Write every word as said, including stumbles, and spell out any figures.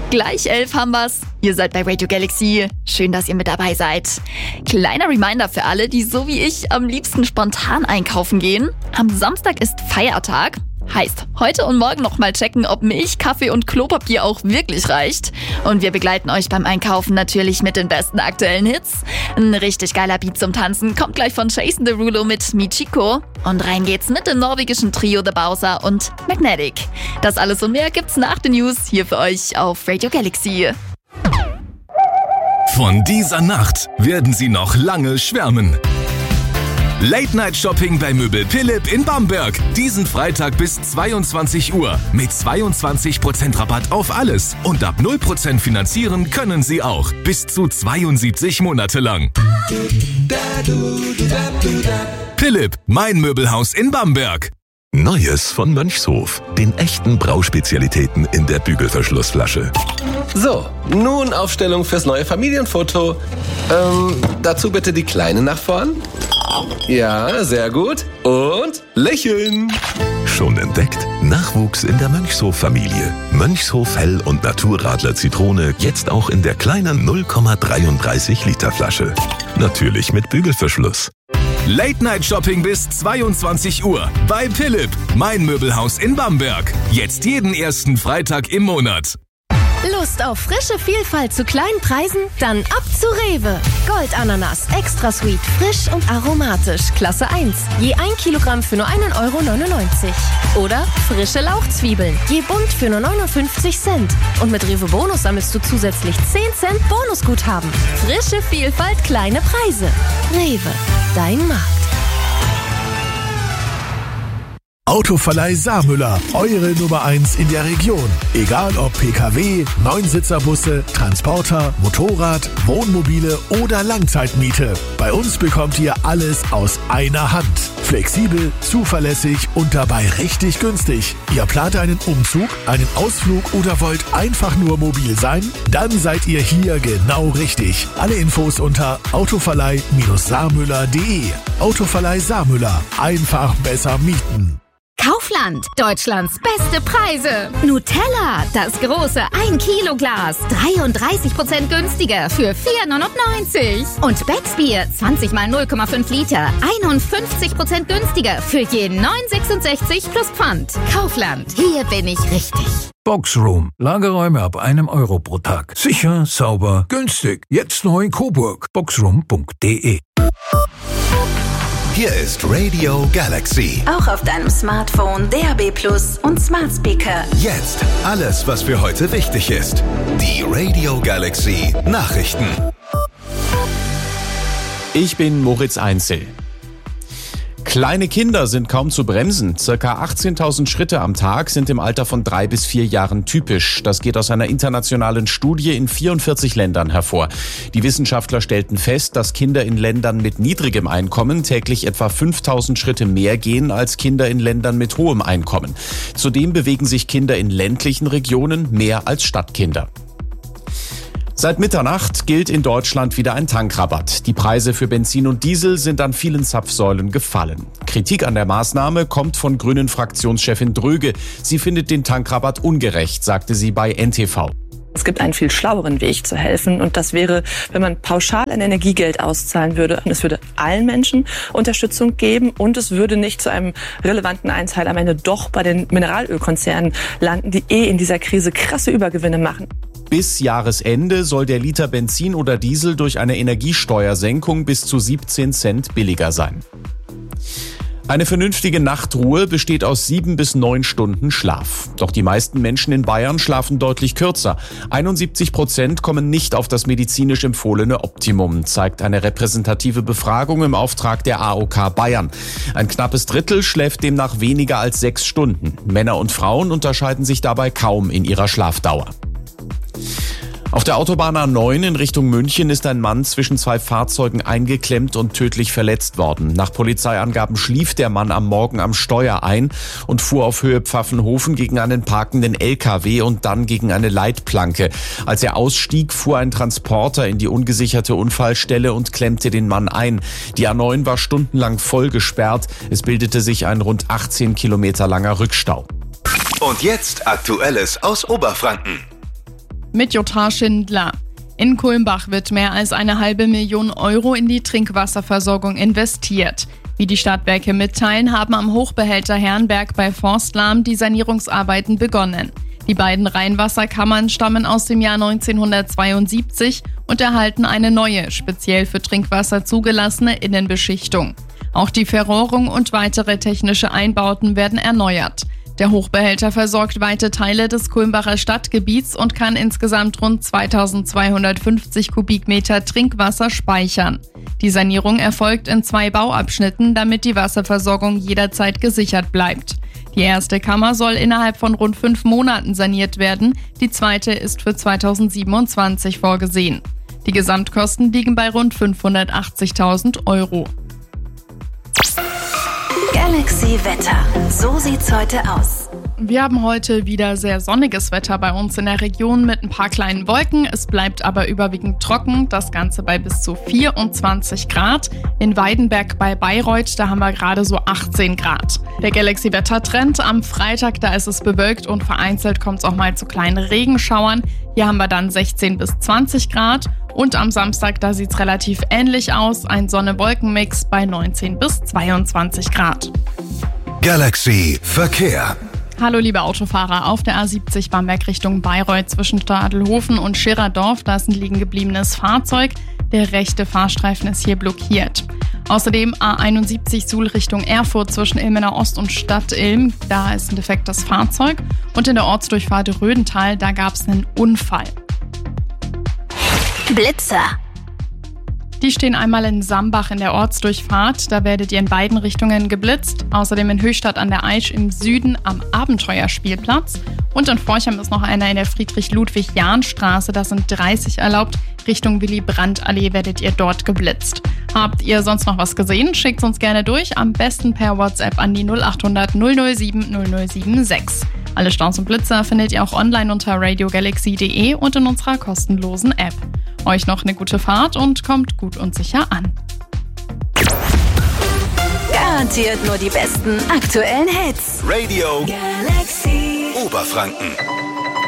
Gleich elf haben wir's. Ihr seid bei Radio Galaxy. Schön, dass ihr mit dabei seid. Kleiner Reminder für alle, die so wie ich am liebsten spontan einkaufen gehen. Am Samstag ist Feiertag. Heißt, heute und morgen nochmal checken, ob Milch, Kaffee und Klopapier auch wirklich reicht. Und wir begleiten euch beim Einkaufen natürlich mit den besten aktuellen Hits. Ein richtig geiler Beat zum Tanzen kommt gleich von Jason Derulo mit Michiko. Und rein geht's mit dem norwegischen Trio The Bowser und Magnetic. Das alles und mehr gibt's nach den News hier für euch auf Radio Galaxy. Von dieser Nacht werden Sie noch lange schwärmen. Late-Night-Shopping bei Möbel Philipp in Bamberg. Diesen Freitag bis zweiundzwanzig Uhr. Mit zweiundzwanzig Prozent Rabatt auf alles. Und ab null Prozent finanzieren können Sie auch. Bis zu zweiundsiebzig Monate lang. Philipp, mein Möbelhaus in Bamberg. Neues von Mönchshof. Den echten Brauspezialitäten in der Bügelverschlussflasche. So, nun Aufstellung fürs neue Familienfoto. Ähm, dazu bitte die Kleine nach vorn. Ja, sehr gut. Und lächeln. Schon entdeckt? Nachwuchs in der Mönchshof-Familie. Mönchshof Hell und Naturradler Zitrone jetzt auch in der kleinen null Komma dreiunddreißig Liter Flasche. Natürlich mit Bügelverschluss. Late-Night-Shopping bis zweiundzwanzig Uhr bei Philipp, mein Möbelhaus in Bamberg. Jetzt jeden ersten Freitag im Monat. Lust auf frische Vielfalt zu kleinen Preisen? Dann ab zu Rewe. Goldananas, extra sweet, frisch und aromatisch, Klasse eins. Je ein Kilogramm für nur einen Euro neunundneunzig. Oder frische Lauchzwiebeln, je bunt für nur neunundfünfzig Cent. Und mit Rewe Bonus sammelst du zusätzlich zehn Cent Bonusguthaben. Frische Vielfalt, kleine Preise. Rewe, dein Markt. Autoverleih Saarmüller, eure Nummer eins in der Region. Egal ob P K W, Neunsitzer-Busse, Transporter, Motorrad, Wohnmobile oder Langzeitmiete. Bei uns bekommt ihr alles aus einer Hand. Flexibel, zuverlässig und dabei richtig günstig. Ihr plant einen Umzug, einen Ausflug oder wollt einfach nur mobil sein? Dann seid ihr hier genau richtig. Alle Infos unter autoverleih Saarmüller punkt de. Autoverleih Saarmüller. Einfach besser mieten. Kaufland, Deutschlands beste Preise. Nutella, das große ein Kilo Glas, dreiunddreißig Prozent günstiger für vier neunundneunzig. Und Becksbier, zwanzig mal null Komma fünf Liter, einundfünfzig Prozent günstiger für je neun sechsundsechzig plus Pfand. Kaufland, hier bin ich richtig. Boxroom. Lagerräume ab einem Euro pro Tag. Sicher, sauber, günstig. Jetzt neu in Coburg. boxroom punkt de. Hier ist Radio Galaxy. Auch auf deinem Smartphone, D A B Plus und Smart Speaker. Jetzt alles, was für heute wichtig ist. Die Radio Galaxy Nachrichten. Ich bin Moritz Einzel. Kleine Kinder sind kaum zu bremsen. Circa achtzehntausend Schritte am Tag sind im Alter von drei bis vier Jahren typisch. Das geht aus einer internationalen Studie in vierundvierzig Ländern hervor. Die Wissenschaftler stellten fest, dass Kinder in Ländern mit niedrigem Einkommen täglich etwa fünftausend Schritte mehr gehen als Kinder in Ländern mit hohem Einkommen. Zudem bewegen sich Kinder in ländlichen Regionen mehr als Stadtkinder. Seit Mitternacht gilt in Deutschland wieder ein Tankrabatt. Die Preise für Benzin und Diesel sind an vielen Zapfsäulen gefallen. Kritik an der Maßnahme kommt von Grünen-Fraktionschefin Dröge. Sie findet den Tankrabatt ungerecht, sagte sie bei N T V. Es gibt einen viel schlaueren Weg zu helfen und das wäre, wenn man pauschal ein Energiegeld auszahlen würde. Es würde allen Menschen Unterstützung geben und es würde nicht zu einem relevanten Einteil am Ende doch bei den Mineralölkonzernen landen, die eh in dieser Krise krasse Übergewinne machen. Bis Jahresende soll der Liter Benzin oder Diesel durch eine Energiesteuersenkung bis zu siebzehn Cent billiger sein. Eine vernünftige Nachtruhe besteht aus sieben bis neun Stunden Schlaf. Doch die meisten Menschen in Bayern schlafen deutlich kürzer. einundsiebzig Prozent kommen nicht auf das medizinisch empfohlene Optimum, zeigt eine repräsentative Befragung im Auftrag der A O K Bayern. Ein knappes Drittel schläft demnach weniger als sechs Stunden. Männer und Frauen unterscheiden sich dabei kaum in ihrer Schlafdauer. Auf der Autobahn A neun in Richtung München ist ein Mann zwischen zwei Fahrzeugen eingeklemmt und tödlich verletzt worden. Nach Polizeiangaben schlief der Mann am Morgen am Steuer ein und fuhr auf Höhe Pfaffenhofen gegen einen parkenden L K W und dann gegen eine Leitplanke. Als er ausstieg, fuhr ein Transporter in die ungesicherte Unfallstelle und klemmte den Mann ein. Die A neun war stundenlang voll gesperrt. Es bildete sich ein rund achtzehn Kilometer langer Rückstau. Und jetzt Aktuelles aus Oberfranken. Mit Jutta Schindler. In Kulmbach wird mehr als eine halbe Million Euro in die Trinkwasserversorgung investiert. Wie die Stadtwerke mitteilen, haben am Hochbehälter Herrenberg bei Forstlahm die Sanierungsarbeiten begonnen. Die beiden Rheinwasserkammern stammen aus dem Jahr neunzehnhundertzweiundsiebzig und erhalten eine neue, speziell für Trinkwasser zugelassene Innenbeschichtung. Auch die Verrohrung und weitere technische Einbauten werden erneuert. Der Hochbehälter versorgt weite Teile des Kulmbacher Stadtgebiets und kann insgesamt rund zweitausendzweihundertfünfzig Kubikmeter Trinkwasser speichern. Die Sanierung erfolgt in zwei Bauabschnitten, damit die Wasserversorgung jederzeit gesichert bleibt. Die erste Kammer soll innerhalb von rund fünf Monaten saniert werden, die zweite ist für zweitausendsiebenundzwanzig vorgesehen. Die Gesamtkosten liegen bei rund fünfhundertachtzigtausend Euro. Galaxy Wetter. So sieht's heute aus. Wir haben heute wieder sehr sonniges Wetter bei uns in der Region mit ein paar kleinen Wolken. Es bleibt aber überwiegend trocken, das Ganze bei bis zu vierundzwanzig Grad. In Weidenberg bei Bayreuth, da haben wir gerade so achtzehn Grad. Der Galaxy-Wetter-Trend am Freitag, da ist es bewölkt und vereinzelt kommt es auch mal zu kleinen Regenschauern. Hier haben wir dann sechzehn bis zwanzig Grad. Und am Samstag, da sieht es relativ ähnlich aus. Ein Sonne-Wolken-Mix bei neunzehn bis zweiundzwanzig Grad. Galaxy Verkehr. Hallo liebe Autofahrer, auf der A siebzig Bamberg Richtung Bayreuth zwischen Stadelhofen und Schirerdorf, da ist ein liegen gebliebenes Fahrzeug. Der rechte Fahrstreifen ist hier blockiert. Außerdem A einundsiebzig Suhl Richtung Erfurt zwischen Ilmenau Ost und Stadt Ilm, da ist ein defektes Fahrzeug. Und in der Ortsdurchfahrt Rödental, da gab es einen Unfall. Blitzer. Die stehen einmal in Sambach in der Ortsdurchfahrt, da werdet ihr in beiden Richtungen geblitzt. Außerdem in Höchstadt an der Aisch im Süden am Abenteuerspielplatz. Und in Forchheim ist noch einer in der Friedrich-Ludwig-Jahn-Straße, da sind dreißig erlaubt. Richtung Willy-Brandt-Allee werdet ihr dort geblitzt. Habt ihr sonst noch was gesehen? Schickt uns gerne durch, am besten per WhatsApp an die null acht hundert null null sieben null null sieben sechs. Alle Staus und Blitzer findet ihr auch online unter radio galaxy punkt de und in unserer kostenlosen App. Euch noch eine gute Fahrt und kommt gut und sicher an. Garantiert nur die besten aktuellen Hits. Radio Galaxy Oberfranken.